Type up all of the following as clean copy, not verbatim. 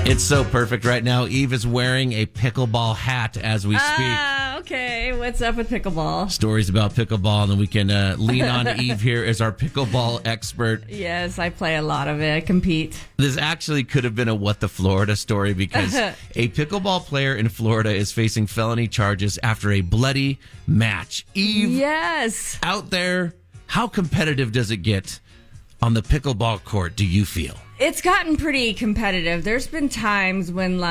It's so perfect right now. Eve is wearing a pickleball hat as we speak. Okay. What's up with pickleball? Stories about pickleball, and then we can lean on Eve here as our pickleball expert. Yes, I play a lot of it. I compete. This actually could have been a What the Florida story because a pickleball player in Florida is facing felony charges after a bloody match. Eve, yes, out there, how competitive does it get on the pickleball court, do you feel? It's gotten pretty competitive. There's been times when,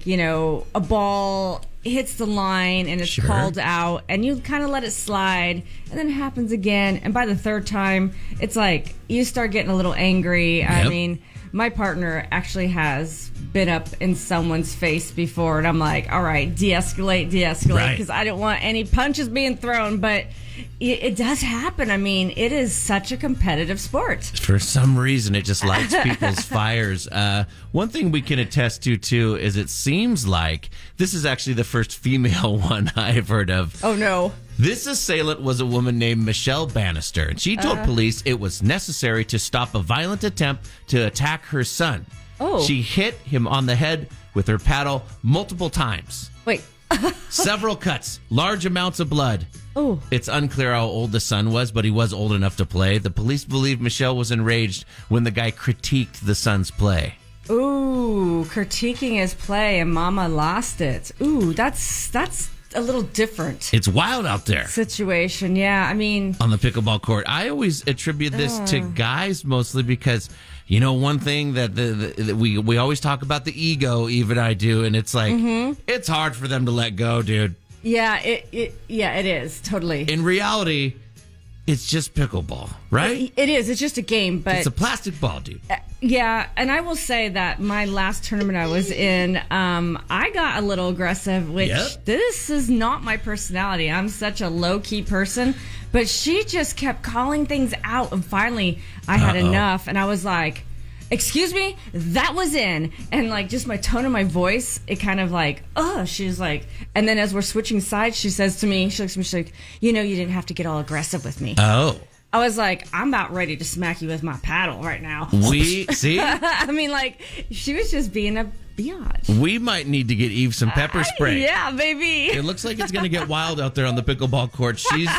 a ball hits the line and it's called out and you kind of let it slide and then it happens again. And by the third time, it's like you start getting a little angry. Yep. I mean, my partner actually has been up in someone's face before and I'm like, all right, de-escalate, because I don't want any punches being thrown. But it does happen. I mean, it is such a competitive sport. For some reason, it just lights people's fires. One thing we can attest to, too, is it seems like this is actually the first female one I've heard of. Oh, no. This assailant was a woman named Michelle Bannister, and she told police it was necessary to stop a violent attempt to attack her son. Oh. She hit him on the head with her paddle multiple times. Wait. Several cuts, large amounts of blood. Oh. It's unclear how old the son was, but he was old enough to play. The police believe Michelle was enraged when the guy critiqued the son's play. Ooh, critiquing his play and mama lost it. Ooh, that's a little different. It's wild out there. Situation, yeah. I mean, on the pickleball court, I always attribute this to guys mostly because, you know, one thing that we always talk about the ego, even I do, and it's like it's hard for them to let go, dude. Yeah, it is totally. In reality, it's just pickleball, right? It is. It's just a game, but it's a plastic ball, dude. Yeah, and I will say that my last tournament I was in, I got a little aggressive, which this is not my personality. I'm such a low-key person, but she just kept calling things out, and finally I had enough, and I was like, excuse me, that was in. And just my tone of my voice, it kind of she's like, and then as we're switching sides, she says to me, she looks at me, she's like, you know, you didn't have to get all aggressive with me. Oh. I was like, I'm about ready to smack you with my paddle right now. We see? I mean, she was just being a biatch. We might need to get Eve some pepper spray. Yeah, baby. It looks like it's going to get wild out there on the pickleball court.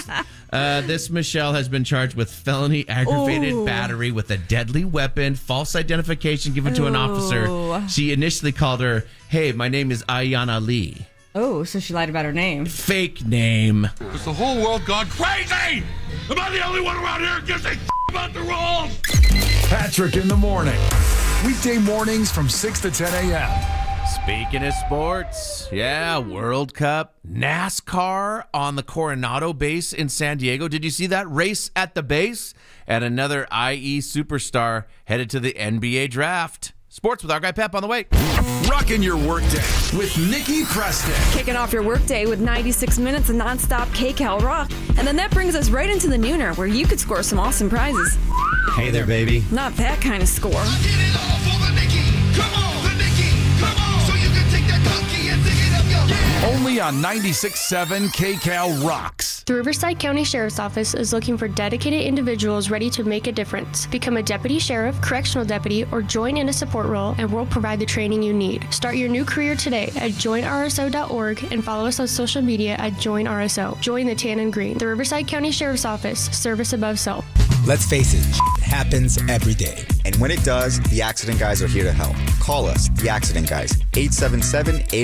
This Michelle has been charged with felony aggravated battery with a deadly weapon, false identification given to an officer. She initially called her, hey, my name is Ayanna Lee. Oh, so she lied about her name. Fake name. Has the whole world gone crazy? Am I the only one around here who gives a about the rules? Patrick in the morning. Weekday mornings from 6 to 10 a.m. Speaking of sports, World Cup, NASCAR on the Coronado base in San Diego. Did you see that race at the base? And another IE superstar headed to the NBA draft. Sports with our guy Pep on the way. Rocking your workday with Nikki Preston. Kicking off your workday with 96 minutes of nonstop KCal rock. And then that brings us right into the nooner where you could score some awesome prizes. Hey there, baby. Not that kind of score. I did it all for the Nikki. Come on, the Nikki. Come on. So you can take that donkey and dig it up, yo. Only on 96.7 KCal Rocks. The Riverside County Sheriff's Office is looking for dedicated individuals ready to make a difference. Become a deputy sheriff, correctional deputy, or join in a support role, and we'll provide the training you need. Start your new career today at joinrso.org and follow us on social media at joinrso. Join the tan and green. The Riverside County Sheriff's Office, service above self. Let's face it, happens every day. And when it does, the Accident Guys are here to help. Call us, the Accident Guys, 877-8